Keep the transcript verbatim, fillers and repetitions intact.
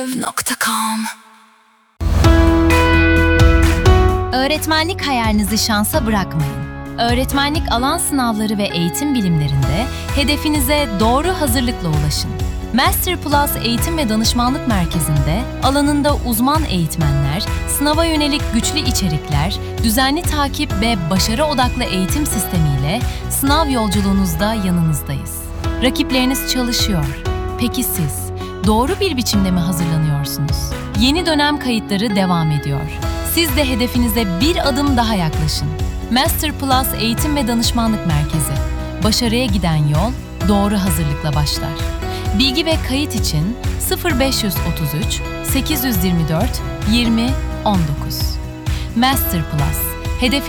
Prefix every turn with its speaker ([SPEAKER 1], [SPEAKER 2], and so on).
[SPEAKER 1] nokta com.
[SPEAKER 2] Öğretmenlik hayalinizi şansa bırakmayın. Öğretmenlik alan sınavları ve eğitim bilimlerinde hedefinize doğru hazırlıkla ulaşın. Master Plus Eğitim ve Danışmanlık Merkezi'nde alanında uzman eğitmenler, sınava yönelik güçlü içerikler, düzenli takip ve başarı odaklı eğitim sistemiyle sınav yolculuğunuzda yanınızdayız. Rakipleriniz çalışıyor. Peki siz doğru bir biçimde mi hazırlanıyorsunuz? Yeni dönem kayıtları devam ediyor. Siz de hedefinize bir adım daha yaklaşın. Master Plus Eğitim ve Danışmanlık Merkezi. Başarıya giden yol doğru hazırlıkla başlar. Bilgi ve kayıt için sıfır beş otuz üç sekiz yüz yirmi dört yirmi on dokuz. Master Plus. Hedefi